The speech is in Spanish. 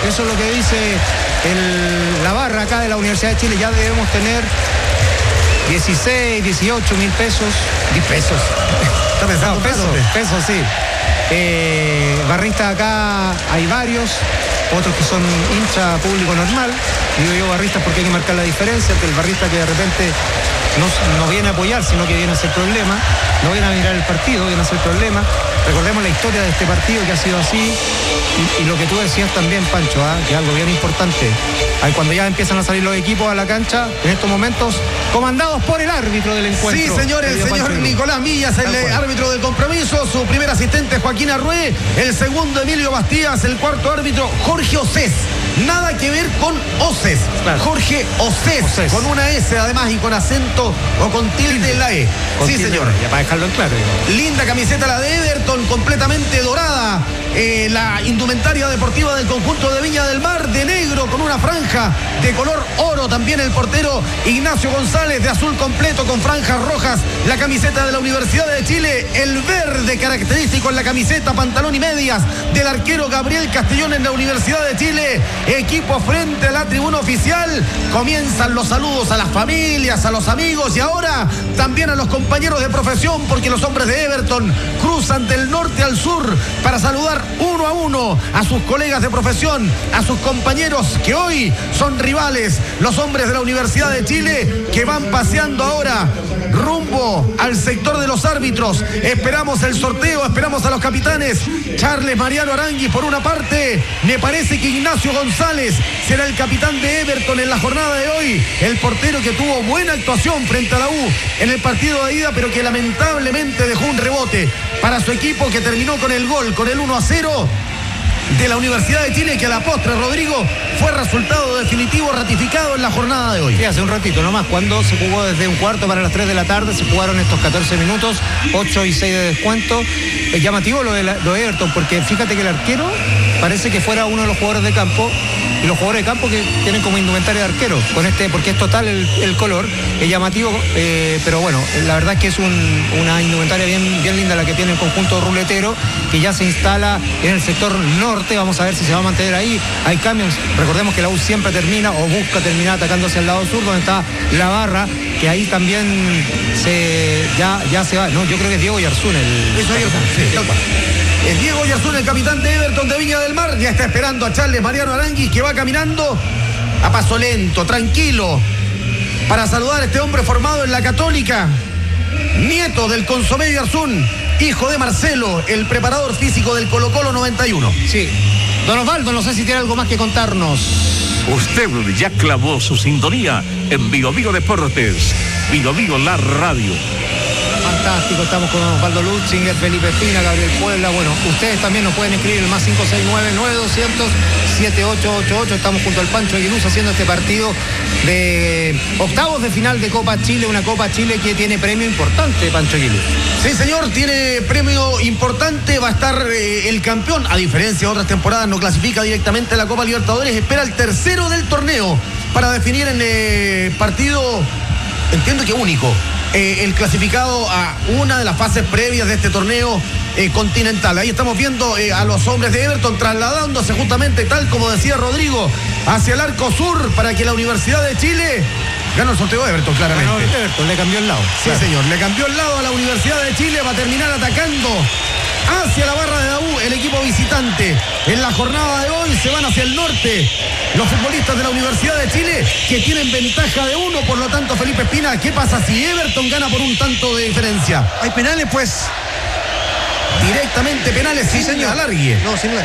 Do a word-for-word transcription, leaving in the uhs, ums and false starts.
Eso es lo que dice el, la barra acá de la Universidad de Chile. Ya debemos tener dieciséis, dieciocho mil pesos. diez pesos. ¿Está pensando no, pesos? Pesos, sí. Eh, barristas acá hay varios, otros que son hincha público normal. Digo yo barristas porque hay que marcar la diferencia entre el barrista que de repente no, no viene a apoyar, sino que viene a hacer problema, no viene a mirar el partido, viene a hacer problema. Recordemos la historia de este partido que ha sido así, y, y lo que tú decías también, Pancho, ¿eh? que es algo bien importante. Ahí cuando ya empiezan a salir los equipos a la cancha, en estos momentos, comandados por el árbitro del encuentro. Sí, señor, el señor Nicolás Millas, el eh, árbitro del compromiso, su primer asistente Joaquín Arrué, el segundo Emilio Bastías, el cuarto árbitro Jorge Océs. Nada que ver con Océs, claro. Jorge Océs, Océs, con una S además y con acento o con tilde en la E. Con sí, señor. Ya para dejarlo en claro. Digamos. Linda camiseta la de Everton, completamente dorada. Eh, la indumentaria deportiva del conjunto de Viña del Mar, de negro con una franja de color oro. También el portero Ignacio González, de azul completo con franjas rojas. La camiseta de la Universidad de Chile, el verde característico en la camiseta, pantalón y medias del arquero Gabriel Castellón en la Universidad de Chile. Equipo frente a la tribuna oficial. Comienzan los saludos a las familias, a los amigos y ahora también a los compañeros de profesión, porque los hombres de Everton cruzan del norte al sur para saludar uno a uno a sus colegas de profesión, a sus compañeros que hoy son rivales, los hombres de la Universidad de Chile, que van paseando ahora rumbo al sector de los árbitros. Esperamos el sorteo, esperamos a los capitanes. Charles Mariano Aranguis por una parte. Me parece que Ignacio González será el capitán de Everton en la jornada de hoy, el portero que tuvo buena actuación frente a la U en el partido de ida, pero que lamentablemente dejó un rebote para su equipo, que terminó con el gol, con el uno a cero de la Universidad de Chile, que a la postre, Rodrigo, fue resultado definitivo ratificado en la jornada de hoy. Sí, hace un ratito nomás, cuando se jugó desde un cuarto para las tres de la tarde, se jugaron estos catorce minutos, ocho y seis de descuento. Es llamativo lo de, la, lo de Everton, porque fíjate que el arquero parece que fuera uno de los jugadores de campo, y los jugadores de campo que tienen como indumentaria de arquero, con este, porque es total el, el color, es llamativo, eh, pero bueno, la verdad es que es un, una indumentaria bien, bien linda la que tiene el conjunto ruletero, que ya se instala en el sector norte. Vamos a ver si se va a mantener ahí. Hay cambios, recordemos que la U siempre termina o busca terminar atacando hacia el lado sur, donde está la barra, que ahí también se ya, ya se va. No, yo creo que es Diego Yarzún el... Eso es, sí, es Diego Yarzún, el capitán de Everton de Viña del Mar. Ya está esperando a Charles Mariano Aranguis, que va caminando a paso lento, tranquilo, para saludar a este hombre formado en la Católica, nieto del consomé Yarzún, hijo de Marcelo, el preparador físico del Colo-Colo noventa y uno. Sí. Don Osvaldo, no sé si tiene algo más que contarnos. Usted ya clavó su sintonía en Vigo Vigo Deportes, Vigo Vigo la radio. Fantástico, estamos con Osvaldo Lutzinger, Felipe Espina, Gabriel Puebla. Bueno, ustedes también nos pueden escribir el más cinco seis nueve, nueve doscientos, siete ocho ocho ocho. Estamos junto al Pancho Aguiluz haciendo este partido de octavos de final de Copa Chile, una Copa Chile que tiene premio importante, Pancho Aguiluz. Sí, señor, tiene premio importante. Va a estar eh, el campeón, a diferencia de otras temporadas, no clasifica directamente a la Copa Libertadores, espera el tercero del torneo para definir en eh, partido, entiendo que único, Eh, el clasificado a una de las fases previas de este torneo eh, continental. Ahí estamos viendo eh, a los hombres de Everton trasladándose justamente, tal como decía Rodrigo, hacia el arco sur, para que la Universidad de Chile gane el sorteo de Everton, claramente. Bueno, Everton le cambió el lado. Sí, claro, señor, le cambió el lado a la Universidad de Chile, va a terminar atacando hacia la barra de la U, el equipo visitante. En la jornada de hoy se van hacia el norte los futbolistas de la Universidad de Chile, que tienen ventaja de uno. Por lo tanto, Felipe Espina, ¿qué pasa si Everton gana por un tanto de diferencia? ¿Hay penales, pues? Directamente penales, sí, señor. Alargue. No, sin